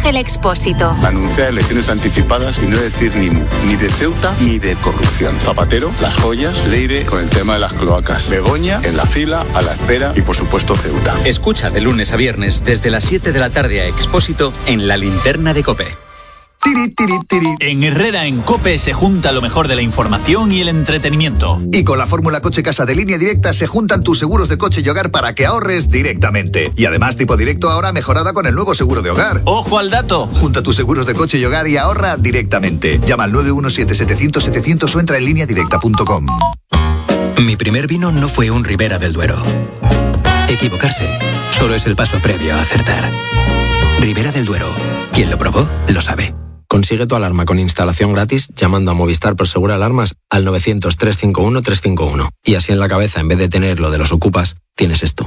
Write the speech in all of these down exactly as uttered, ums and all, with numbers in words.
Ángel Expósito. Anunciar elecciones anticipadas y no decir ni mu, ni de Ceuta ni de corrupción. Zapatero, las joyas, Leire con el tema de las cloacas. Begoña en la fila, a la espera y por supuesto Ceuta. Escucha de lunes a viernes desde las siete de la tarde a Expósito en La Linterna de COPE. Tiri, tiri, tiri. En Herrera en COPE se junta lo mejor de la información y el entretenimiento. Y con la fórmula Coche Casa de Línea Directa se juntan tus seguros de coche y hogar para que ahorres directamente. Y además Tipo Directo ahora mejorada con el nuevo seguro de hogar. ¡Ojo al dato! Junta tus seguros de coche y hogar y ahorra directamente. Llama al nueve uno siete, setecientos, setecientos o entra en línea directa punto com. Mi primer vino no fue un Ribera del Duero. Equivocarse solo es el paso previo a acertar. Ribera del Duero. Quien lo probó, lo sabe. Consigue tu alarma con instalación gratis llamando a Movistar Prosegur Alarmas al novecientos, trescientos cincuenta y uno, trescientos cincuenta y uno. Y así en la cabeza, en vez de tener lo de los ocupas, tienes esto.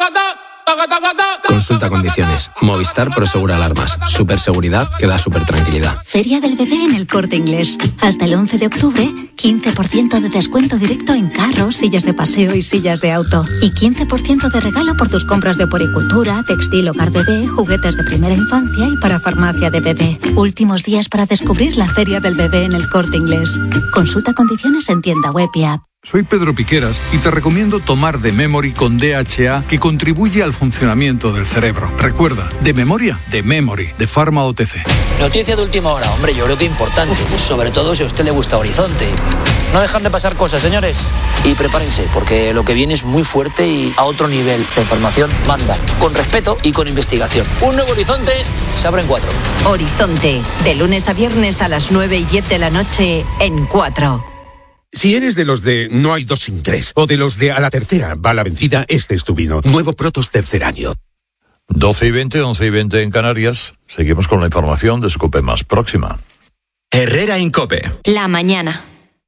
Consulta condiciones. Movistar Prosegur Alarmas. Superseguridad que da super tranquilidad. Feria del Bebé en El Corte Inglés. Hasta el once de octubre, quince por ciento de descuento directo en carros, sillas de paseo y sillas de auto. Y quince por ciento de regalo por tus compras de puericultura, textil, hogar bebé, juguetes de primera infancia y para farmacia de bebé. Últimos días para descubrir la Feria del Bebé en El Corte Inglés. Consulta condiciones en tienda web y app. Soy Pedro Piqueras y te recomiendo tomar The Memory con D H A, que contribuye al funcionamiento del cerebro. Recuerda, de memoria, The Memory, de Pharma O T C. Noticia de última hora, hombre, yo creo que importante, sobre todo si a usted le gusta Horizonte. No dejan de pasar cosas, señores. Y prepárense, porque lo que viene es muy fuerte y a otro nivel. La información manda, con respeto y con investigación. Un nuevo Horizonte se abre en cuatro. Horizonte, de lunes a viernes a las nueve y diez de la noche en cuatro. Si eres de los de no hay dos sin tres, o de los de a la tercera va la vencida, este es tu vino. Nuevo Protos tercer año. doce y veinte, once y veinte en Canarias. Seguimos con la información de su COPE más próxima. Herrera en COPE. La mañana.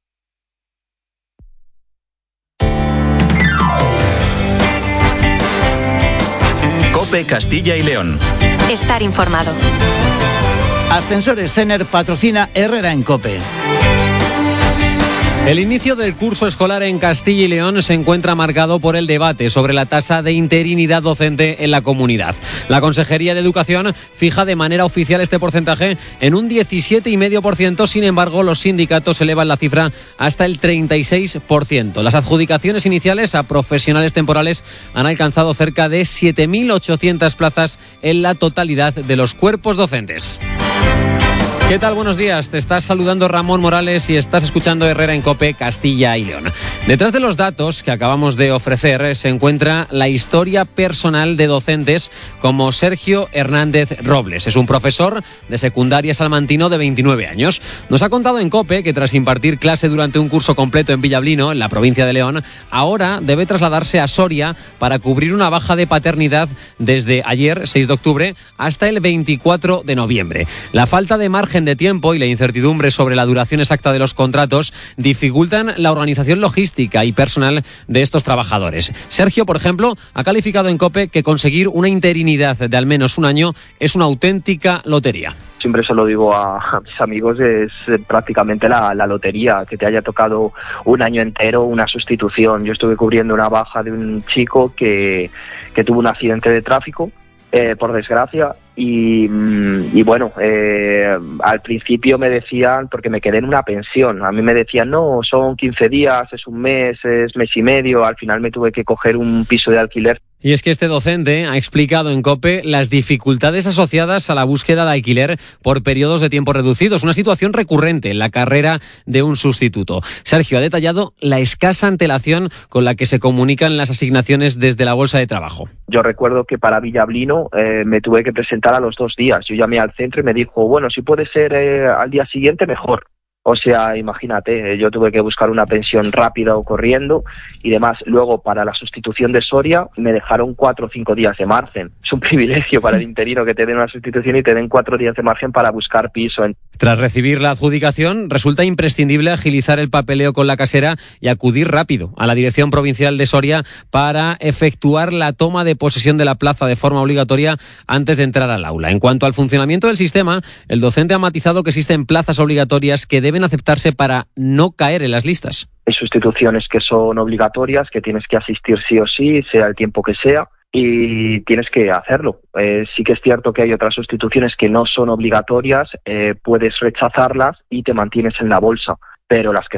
COPE Castilla y León. Estar informado. Ascensores Cener patrocina Herrera en COPE. El inicio del curso escolar en Castilla y León se encuentra marcado por el debate sobre la tasa de interinidad docente en la comunidad. La Consejería de Educación fija de manera oficial este porcentaje en un diecisiete coma cinco por ciento, sin embargo, los sindicatos elevan la cifra hasta el treinta y seis por ciento. Las adjudicaciones iniciales a profesionales temporales han alcanzado cerca de siete mil ochocientas plazas en la totalidad de los cuerpos docentes. ¿Qué tal? Buenos días. Te estás saludando Ramón Morales y estás escuchando Herrera en COPE Castilla y León. Detrás de los datos que acabamos de ofrecer se encuentra la historia personal de docentes como Sergio Hernández Robles. Es un profesor de secundaria salmantino de veintinueve años. Nos ha contado en COPE que tras impartir clase durante un curso completo en Villablino, en la provincia de León, ahora debe trasladarse a Soria para cubrir una baja de paternidad desde ayer, seis de octubre, hasta el veinticuatro de noviembre. La falta de margen de tiempo y la incertidumbre sobre la duración exacta de los contratos dificultan la organización logística y personal de estos trabajadores. Sergio, por ejemplo, ha calificado en COPE que conseguir una interinidad de al menos un año es una auténtica lotería. Siempre se lo digo a, a mis amigos, es prácticamente la, la lotería, que te haya tocado un año entero una sustitución. Yo estuve cubriendo una baja de un chico que, que tuvo un accidente de tráfico, eh, por desgracia. Y, y bueno, eh, al principio me decían, porque me quedé en una pensión, a mí me decían, no, son quince días, es un mes, es mes y medio, al final me tuve que coger un piso de alquiler. Y es que este docente ha explicado en COPE las dificultades asociadas a la búsqueda de alquiler por periodos de tiempo reducidos, una situación recurrente en la carrera de un sustituto. Sergio ha detallado la escasa antelación con la que se comunican las asignaciones desde la Bolsa de Trabajo. Yo recuerdo que para Villablino eh, me tuve que presentar a los dos días. Yo llamé al centro y me dijo, bueno, si puede ser eh, al día siguiente, mejor. O sea, imagínate, yo tuve que buscar una pensión rápida o corriendo y demás. Luego, para la sustitución de Soria, me dejaron cuatro o cinco días de margen. Es un privilegio para el interino que te den una sustitución y te den cuatro días de margen para buscar piso. Tras recibir la adjudicación, resulta imprescindible agilizar el papeleo con la casera y acudir rápido a la Dirección Provincial de Soria para efectuar la toma de posesión de la plaza de forma obligatoria antes de entrar al aula. En cuanto al funcionamiento del sistema, el docente ha matizado que existen plazas obligatorias que deben aceptarse para no caer en las listas. Hay sustituciones que son obligatorias, que tienes que asistir sí o sí, sea el tiempo que sea. y tienes que hacerlo. Eh, sí que es cierto que hay otras sustituciones que no son obligatorias, eh, puedes rechazarlas y te mantienes en la bolsa, pero las que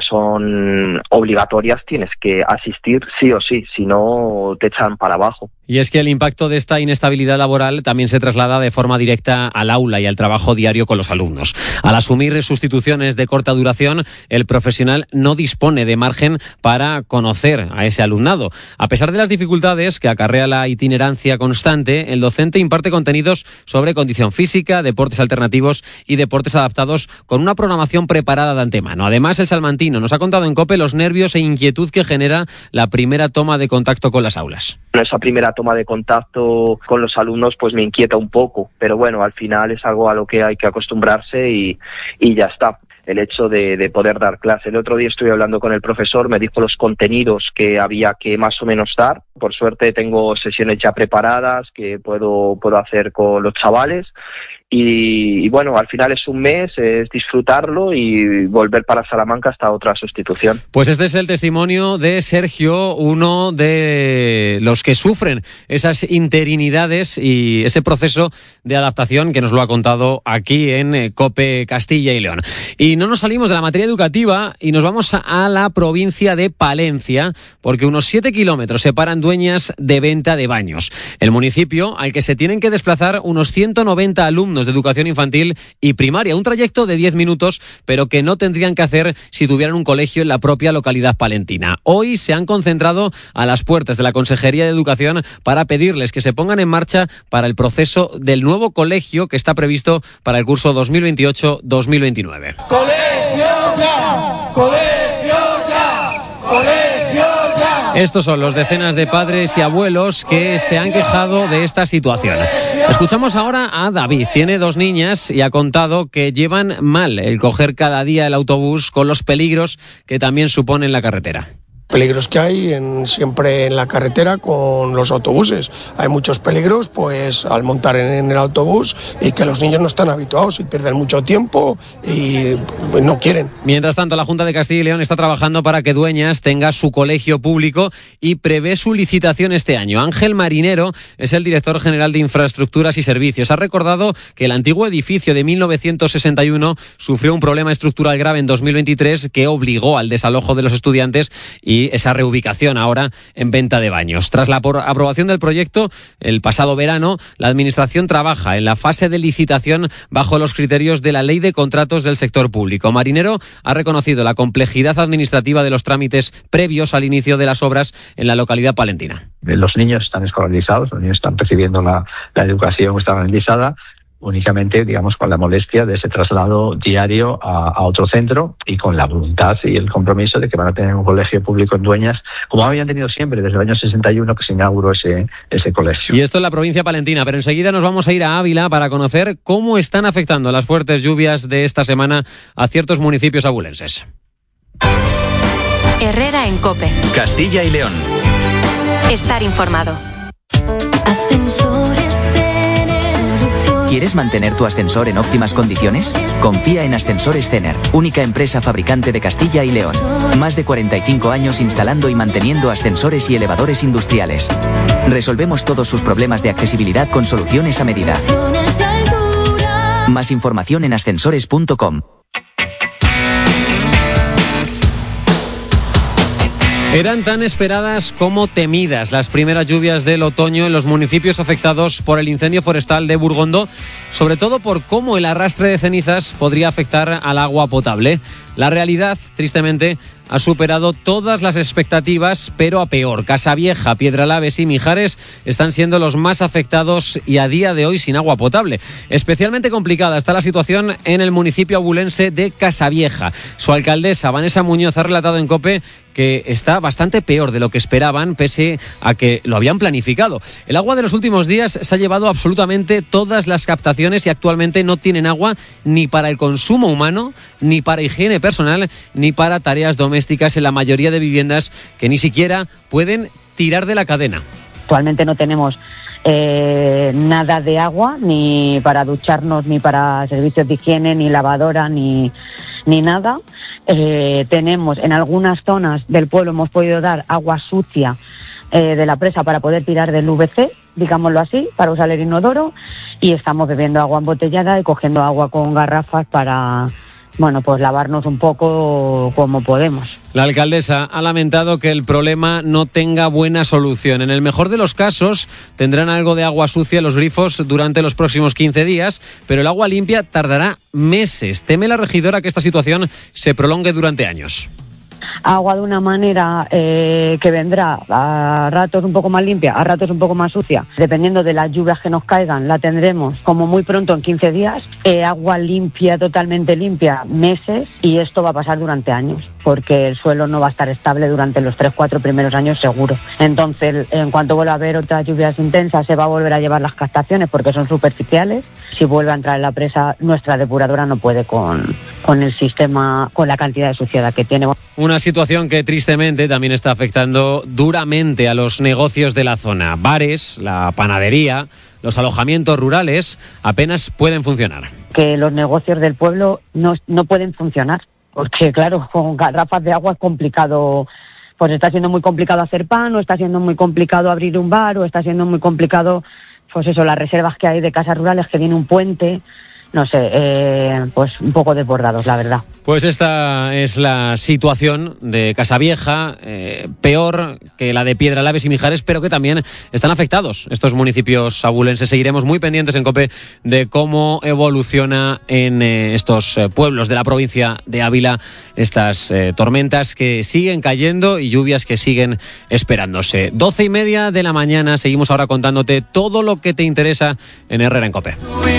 son obligatorias tienes que asistir sí o sí, si no te echan para abajo. Y es que el impacto de esta inestabilidad laboral también se traslada de forma directa al aula y al trabajo diario con los alumnos. Al asumir sustituciones de corta duración, el profesional no dispone de margen para conocer a ese alumnado. A pesar de las dificultades que acarrea la itinerancia constante, el docente imparte contenidos sobre condición física, deportes alternativos y deportes adaptados con una programación preparada de antemano. Además, el salmantino nos ha contado en COPE los nervios e inquietud que genera la primera toma de contacto con las aulas. Esa primera toma de contacto con los alumnos pues me inquieta un poco, pero bueno, al final es algo a lo que hay que acostumbrarse y, y ya está. El hecho de, de poder dar clase. El otro día estuve hablando con el profesor, me dijo los contenidos que había que más o menos dar. Por suerte tengo sesiones ya preparadas que puedo, puedo hacer con los chavales. Y, y bueno, al final es un mes, es disfrutarlo y volver para Salamanca hasta otra sustitución. Pues este es el testimonio de Sergio, uno de los que sufren esas interinidades y ese proceso de adaptación que nos lo ha contado aquí en COPE Castilla y León. Y no nos salimos de la materia educativa y nos vamos a la provincia de Palencia, porque unos siete kilómetros separan Dueñas de Venta de Baños, el municipio al que se tienen que desplazar unos ciento noventa alumnos de educación infantil y primaria, un trayecto de diez minutos, pero que no tendrían que hacer si tuvieran un colegio en la propia localidad palentina. Hoy se han concentrado a las puertas de la Consejería de Educación para pedirles que se pongan en marcha para el proceso del nuevo colegio que está previsto para el curso dos mil veintiocho dos mil veintinueve. ¡Colegio ya! ¡Colegio ya! ¡Colegio ya! Estos son los decenas de padres y abuelos que se han quejado de esta situación. Escuchamos ahora a David, tiene dos niñas y ha contado que llevan mal el coger cada día el autobús con los peligros que también supone en la carretera. Peligros que hay en, siempre en la carretera con los autobuses. Hay muchos peligros pues al montar en, en el autobús y que los niños no están habituados y pierden mucho tiempo y pues, no quieren. Mientras tanto, la Junta de Castilla y León está trabajando para que Dueñas tenga su colegio público y prevé su licitación este año. Ángel Marinero es el director general de Infraestructuras y Servicios. Ha recordado que el antiguo edificio de mil novecientos sesenta y uno sufrió un problema estructural grave en dos mil veintitrés que obligó al desalojo de los estudiantes y esa reubicación ahora en Venta de Baños. Tras la aprobación del proyecto el pasado verano, la Administración trabaja en la fase de licitación bajo los criterios de la Ley de Contratos del Sector Público. Marinero ha reconocido la complejidad administrativa de los trámites previos al inicio de las obras en la localidad palentina. Los niños están escolarizados, los niños están recibiendo la, la educación estabilizada, únicamente, digamos, con la molestia de ese traslado diario a, a otro centro y con la voluntad y el compromiso de que van a tener un colegio público en Dueñas, como habían tenido siempre desde el año sesenta y uno que se inauguró ese, ese colegio. Y esto es la provincia palentina, pero enseguida nos vamos a ir a Ávila para conocer cómo están afectando las fuertes lluvias de esta semana a ciertos municipios abulenses. Herrera en COPE. Castilla y León. Estar informado. Ascensores Cener. ¿Quieres mantener tu ascensor en óptimas condiciones? Confía en Ascensores Cener, única empresa fabricante de Castilla y León. Más de cuarenta y cinco años instalando y manteniendo ascensores y elevadores industriales. Resolvemos todos sus problemas de accesibilidad con soluciones a medida. Más información en ascensores punto com. Eran tan esperadas como temidas las primeras lluvias del otoño en los municipios afectados por el incendio forestal de Burgondo, sobre todo por cómo el arrastre de cenizas podría afectar al agua potable. La realidad, tristemente, ha superado todas las expectativas, pero a peor. Casavieja, Piedralaves y Mijares están siendo los más afectados y a día de hoy sin agua potable. Especialmente complicada está la situación en el municipio abulense de Casavieja. Su alcaldesa, Vanessa Muñoz, ha relatado en COPE que está bastante peor de lo que esperaban, pese a que lo habían planificado. El agua de los últimos días se ha llevado absolutamente todas las captaciones y actualmente no tienen agua ni para el consumo humano, ni para higiene personal, ni para tareas domésticas en la mayoría de viviendas que ni siquiera pueden tirar de la cadena. Actualmente no tenemos eh, nada de agua, ni para ducharnos, ni para servicios de higiene, ni lavadora, ni, ni nada. Eh, tenemos en algunas zonas del pueblo, hemos podido dar agua sucia eh, de la presa para poder tirar del U V C, digámoslo así, para usar el inodoro, y estamos bebiendo agua embotellada y cogiendo agua con garrafas para, bueno, pues lavarnos un poco como podemos. La alcaldesa ha lamentado que el problema no tenga buena solución. En el mejor de los casos, tendrán algo de agua sucia en los grifos durante los próximos quince días, pero el agua limpia tardará meses. Teme la regidora que esta situación se prolongue durante años. Agua de una manera eh, que vendrá a ratos un poco más limpia, a ratos un poco más sucia. Dependiendo de las lluvias que nos caigan, la tendremos como muy pronto en quince días. Eh, agua limpia, totalmente limpia, meses, y esto va a pasar durante años, porque el suelo no va a estar estable durante los tres, cuatro primeros años seguro. Entonces, en cuanto vuelva a haber otras lluvias intensas, se va a volver a llevar las captaciones porque son superficiales. Si vuelve a entrar en la presa, nuestra depuradora no puede con, con el sistema, con la cantidad de suciedad que tiene. Una situación que tristemente también está afectando duramente a los negocios de la zona. Bares, la panadería, los alojamientos rurales apenas pueden funcionar. Que los negocios del pueblo no, no pueden funcionar, porque claro, con garrafas de agua es complicado. Pues está siendo muy complicado hacer pan, o está siendo muy complicado abrir un bar, o está siendo muy complicado, pues eso, las reservas que hay de casas rurales, que viene un puente. No sé, eh, pues un poco desbordados, la verdad. Pues esta es la situación de Casavieja, eh, peor que la de Piedralaves y Mijares, pero que también están afectados estos municipios abulenses. Seguiremos muy pendientes en COPE de cómo evoluciona en eh, estos eh, pueblos de la provincia de Ávila estas eh, tormentas que siguen cayendo y lluvias que siguen esperándose. Doce y media de la mañana, seguimos ahora contándote todo lo que te interesa en Herrera en COPE.